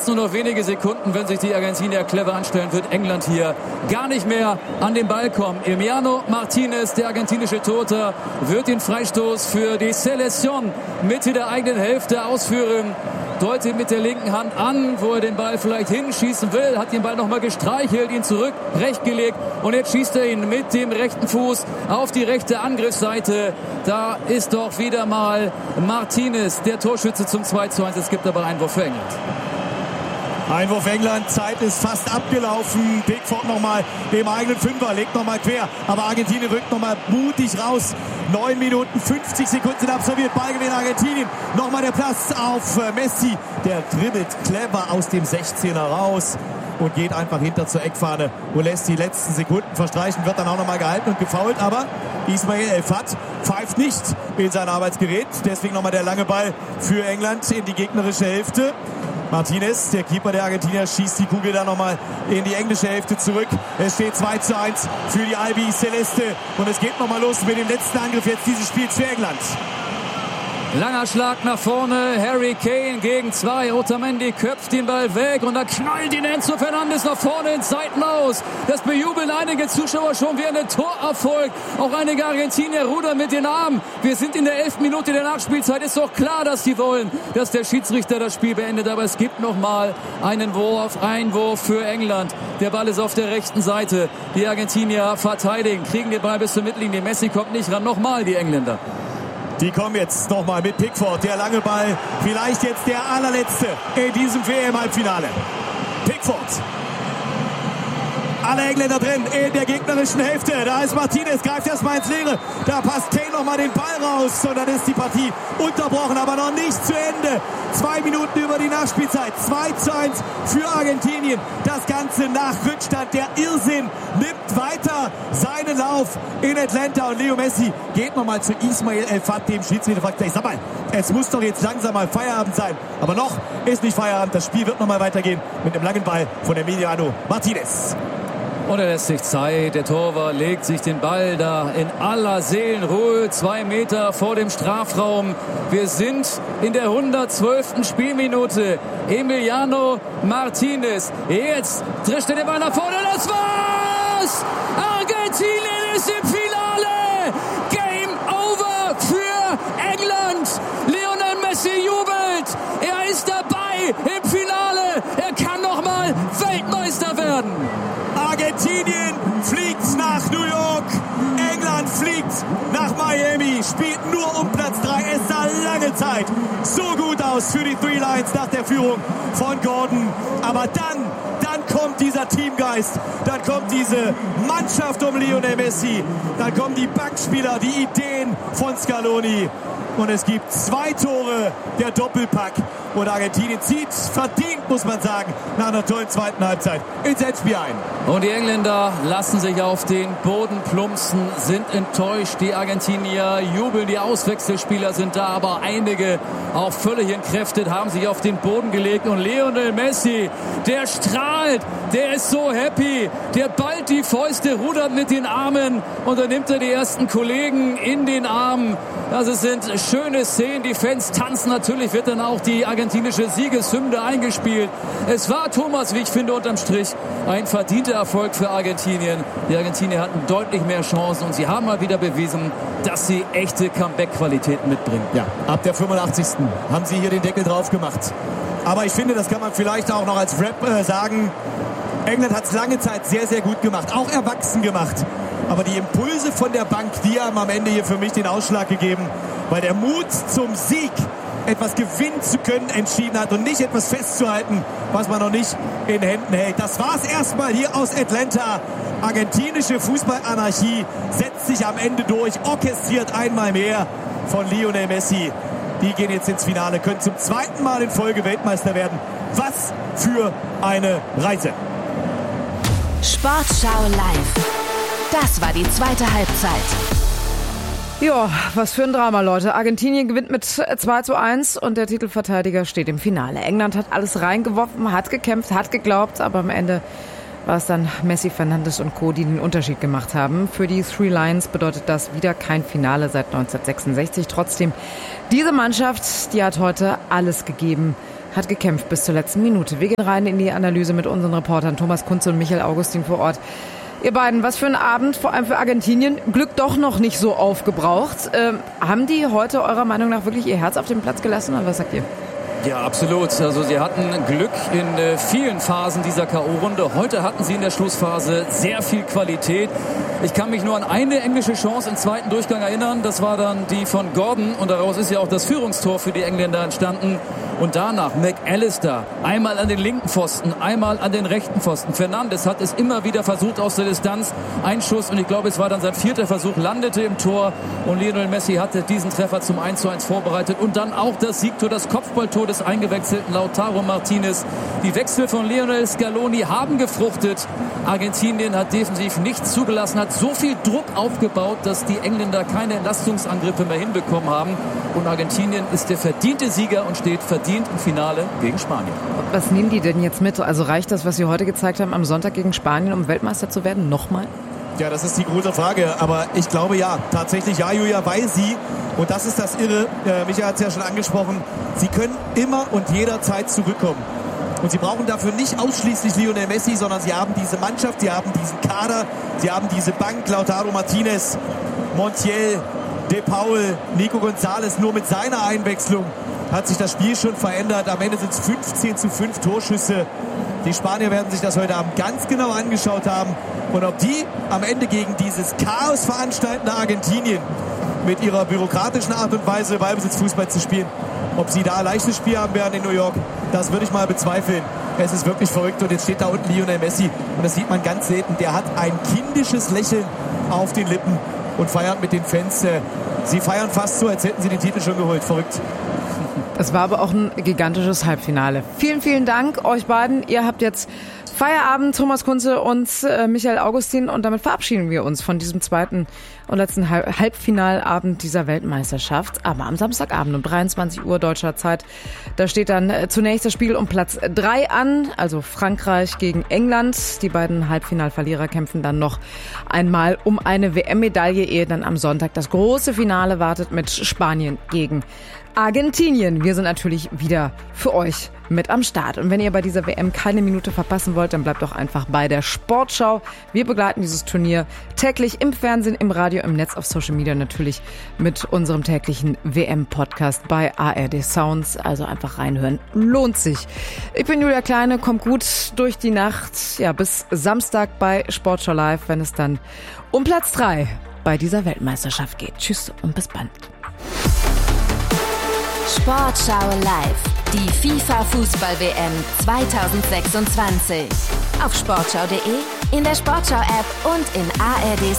Jetzt nur noch wenige Sekunden, wenn sich die Argentinier clever anstellen, wird England hier gar nicht mehr an den Ball kommen. Emiliano Martinez, der argentinische Torhüter, wird den Freistoß für die Selección Mitte der eigenen Hälfte ausführen. Deutet mit der linken Hand an, wo er den Ball vielleicht hinschießen will, hat den Ball nochmal gestreichelt, ihn zurück, recht gelegt und jetzt schießt er ihn mit dem rechten Fuß auf die rechte Angriffsseite. Da ist doch wieder mal Martinez, der Torschütze zum 2:1. Es gibt aber Einwurf für England. Einwurf England, Zeit ist fast abgelaufen. Pickford nochmal im eigenen Fünfer, legt nochmal quer. Aber Argentinien rückt nochmal mutig raus. 9 Minuten, 50 Sekunden sind absolviert. Ballgewinn Argentinien. Nochmal der Platz auf Messi. Der dribbelt clever aus dem 16er raus und geht einfach hinter zur Eckfahne und lässt die letzten Sekunden verstreichen. Wird dann auch nochmal gehalten und gefoult. Aber Ismail El-Fat pfeift nicht in sein Arbeitsgerät. Deswegen nochmal der lange Ball für England in die gegnerische Hälfte. Martinez, der Keeper der Argentinier, schießt die Kugel dann nochmal in die englische Hälfte zurück. Es steht 2:1 für die Albi Celeste. Und es geht nochmal los mit dem letzten Angriff jetzt dieses Spiels für England. Langer Schlag nach vorne, Harry Kane gegen 2, Otamendi köpft den Ball weg und da knallt ihn Enzo Fernandes nach vorne ins Seitenhaus. Das bejubeln einige Zuschauer schon wie ein Torerfolg. Auch einige Argentinier rudern mit den Armen. Wir sind in der 11. Minute der Nachspielzeit. Ist doch klar, dass die wollen, dass der Schiedsrichter das Spiel beendet. Aber es gibt nochmal einen Einwurf für England. Der Ball ist auf der rechten Seite. Die Argentinier verteidigen, kriegen den Ball bis zur Mittellinie. Messi kommt nicht ran. Nochmal die Engländer. Die kommen jetzt nochmal mit Pickford. Der lange Ball, vielleicht jetzt der allerletzte in diesem WM-Halbfinale. Pickford. Alle Engländer drin in der gegnerischen Hälfte. Da ist Martinez, greift erstmal ins Leere. Da passt Kane nochmal den Ball raus. Und dann ist die Partie unterbrochen, aber noch nicht zu Ende. 2 Minuten über die Nachspielzeit. 2:1 für Argentinien. Das Ganze nach Rückstand. Der Irrsinn nimmt weiter seinen Lauf in Atlanta. Und Leo Messi geht nochmal zu Ismail El-Fat, dem Schiedsrichter. Fragt, sag mal, es muss doch jetzt langsam mal Feierabend sein. Aber noch ist nicht Feierabend. Das Spiel wird nochmal weitergehen mit dem langen Ball von Emiliano Martinez. Und er lässt sich Zeit. Der Torwart legt sich den Ball da in aller Seelenruhe 2 Meter vor dem Strafraum. Wir sind in der 112. Spielminute. Emiliano Martinez. Jetzt drischt er den Ball nach vorne. Das war's! Argentinien ist im Finale! Game over für England! Lionel Messi jubelt! Er ist dabei im Finale! Er kann noch mal Weltmeister werden! Argentinien fliegt nach New York, England fliegt nach Miami, spielt nur um Platz 3. Es sah lange Zeit so gut aus für die Three Lions nach der Führung von Gordon. Aber dann kommt dieser Teamgeist, dann kommt diese Mannschaft um Lionel Messi, dann kommen die Bankspieler, die Ideen von Scaloni. Und es gibt 2 Tore, der Doppelpack. Und Argentinien zieht verdient, muss man sagen, nach einer tollen zweiten Halbzeit ins Endspiel ein. Und die Engländer lassen sich auf den Boden plumpsen, sind enttäuscht. Die Argentinier jubeln, die Auswechselspieler sind da, aber einige, auch völlig entkräftet, haben sich auf den Boden gelegt. Und Lionel Messi, der strahlt, der ist so happy, der ballt die Fäuste, rudert mit den Armen und dann nimmt er die ersten Kollegen in den Arm. Also es sind schöne Szenen, die Fans tanzen. Natürlich wird dann auch die argentinische Siegeshymne eingespielt. Es war, Thomas, wie ich finde, unterm Strich ein verdienter Erfolg für Argentinien. Die Argentinier hatten deutlich mehr Chancen und sie haben mal wieder bewiesen, dass sie echte Comeback-Qualitäten mitbringen. Ja, ab der 85. haben sie hier den Deckel drauf gemacht. Aber ich finde, das kann man vielleicht auch noch als Rap sagen. England hat es lange Zeit sehr, sehr gut gemacht, auch erwachsen gemacht. Aber die Impulse von der Bank, die haben am Ende hier für mich den Ausschlag gegeben, weil der Mut zum Sieg, etwas gewinnen zu können, entschieden hat und nicht etwas festzuhalten, was man noch nicht in Händen hält. Das war's erstmal hier aus Atlanta. Argentinische Fußballanarchie setzt sich am Ende durch, orchestriert einmal mehr von Lionel Messi. Die gehen jetzt ins Finale, können zum 2. Mal in Folge Weltmeister werden. Was für eine Reise. Sportschau live. Das war die zweite Halbzeit. Ja, was für ein Drama, Leute. Argentinien gewinnt mit 2:1 und der Titelverteidiger steht im Finale. England hat alles reingeworfen, hat gekämpft, hat geglaubt, aber am Ende war es dann Messi, Fernandes und Co., die den Unterschied gemacht haben. Für die Three Lions bedeutet das wieder kein Finale seit 1966. Trotzdem, diese Mannschaft, die hat heute alles gegeben, hat gekämpft bis zur letzten Minute. Wir gehen rein in die Analyse mit unseren Reportern Thomas Kunze und Michael Augustin vor Ort. Ihr beiden, was für ein Abend, vor allem für Argentinien. Glück doch noch nicht so aufgebraucht. Haben die heute eurer Meinung nach wirklich ihr Herz auf den Platz gelassen, oder was sagt ihr? Ja, absolut. Also sie hatten Glück in vielen Phasen dieser K.O.-Runde. Heute hatten sie in der Schlussphase sehr viel Qualität. Ich kann mich nur an eine englische Chance im zweiten Durchgang erinnern. Das war dann die von Gordon und daraus ist ja auch das Führungstor für die Engländer entstanden. Und danach McAllister, einmal an den linken Pfosten, einmal an den rechten Pfosten. Fernandes hat es immer wieder versucht aus der Distanz. Ein Schuss und ich glaube, es war dann sein 4. Versuch, landete im Tor. Und Lionel Messi hatte diesen Treffer zum 1:1 vorbereitet. Und dann auch das Siegtor, das Kopfballtor des eingewechselten Lautaro Martinez. Die Wechsel von Lionel Scaloni haben gefruchtet. Argentinien hat defensiv nichts zugelassen, hat so viel Druck aufgebaut, dass die Engländer keine Entlastungsangriffe mehr hinbekommen haben. Und Argentinien ist der verdiente Sieger und steht verdient im Finale gegen Spanien. Was nehmen die denn jetzt mit? Also reicht das, was sie heute gezeigt haben am Sonntag gegen Spanien, um Weltmeister zu werden? Nochmal? Ja, das ist die große Frage. Aber ich glaube ja, tatsächlich ja, Julia, weil sie, und das ist das Irre, Michael hat es ja schon angesprochen, sie können immer und jederzeit zurückkommen. Und sie brauchen dafür nicht ausschließlich Lionel Messi, sondern sie haben diese Mannschaft, sie haben diesen Kader, sie haben diese Bank, Lautaro Martinez, Montiel, De Paul, Nico González. Nur mit seiner Einwechslung hat sich das Spiel schon verändert. Am Ende sind es 15:5 Torschüsse. Die Spanier werden sich das heute Abend ganz genau angeschaut haben. Und ob die am Ende gegen dieses Chaos veranstaltende Argentinien mit ihrer bürokratischen Art und Weise Ballbesitzfußball zu spielen, ob sie da ein leichtes Spiel haben werden in New York, das würde ich mal bezweifeln. Es ist wirklich verrückt und jetzt steht da unten Lionel Messi und das sieht man ganz selten. Der hat ein kindisches Lächeln auf den Lippen und feiert mit den Fans. Sie feiern fast so, als hätten sie den Titel schon geholt. Verrückt. Es war aber auch ein gigantisches Halbfinale. Vielen, vielen Dank euch beiden. Ihr habt jetzt Feierabend, Thomas Kunze und Michael Augustin. Und damit verabschieden wir uns von diesem zweiten und letzten Halbfinalabend dieser Weltmeisterschaft. Aber am Samstagabend um 23 Uhr deutscher Zeit, da steht dann zunächst das Spiel um Platz 3 an, also Frankreich gegen England. Die beiden Halbfinalverlierer kämpfen dann noch einmal um eine WM-Medaille, ehe dann am Sonntag das große Finale wartet mit Spanien gegen Argentinien. Wir sind natürlich wieder für euch mit am Start. Und wenn ihr bei dieser WM keine Minute verpassen wollt, dann bleibt doch einfach bei der Sportschau. Wir begleiten dieses Turnier täglich im Fernsehen, im Radio, im Netz, auf Social Media natürlich mit unserem täglichen WM-Podcast bei ARD Sounds. Also einfach reinhören. Lohnt sich. Ich bin Julia Kleine, kommt gut durch die Nacht. Ja, bis Samstag bei Sportschau Live, wenn es dann um Platz 3 bei dieser Weltmeisterschaft geht. Tschüss und bis bald. Sportschau live. Die FIFA-Fußball-WM 2026. Auf sportschau.de, in der Sportschau-App und in ARD